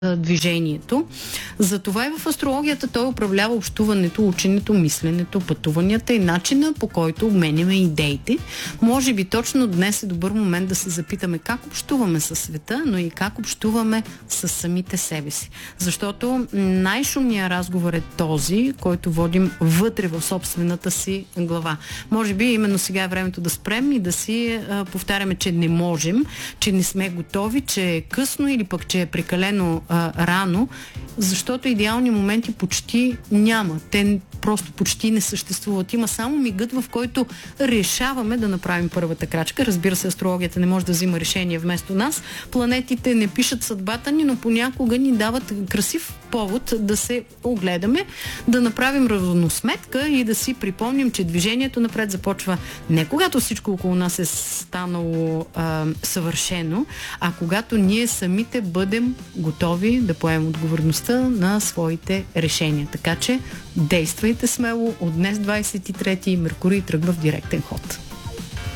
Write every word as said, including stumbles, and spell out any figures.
движението. Затова и в астрологията той управлява общуването, ученето, мисленето, пътуванията и начина, по който обменяме идеите. Може би точно днес е добър момент да се запитаме как общуваме със света, но и как общуваме с самите себе си. Защото най-шумният разговор е този, който водим вътре в собствената си глава. Може би именно сега е времето да спрем и да си а, повтаряме, че не можем, че не сме готови, че е късно или пък, че е прекалено а, рано, защото идеални моменти почти няма. Те просто почти не съществуват. Има само мигът, в който решаваме да направим първата крачка. Разбира се, астрологията не може да взима решение вместо нас. Планетите не пишат съдбата ни, но понякога ни дават красив повод да се огледаме, да направим равносметка и да си припомним, че движението напред започва не когато всичко около нас е станало а, съвършено, а когато ние самите бъдем готови да поемем отговорността на своите решения. Така че действайте смело. От днес двадесет и трети Меркурий тръгва в директен ход.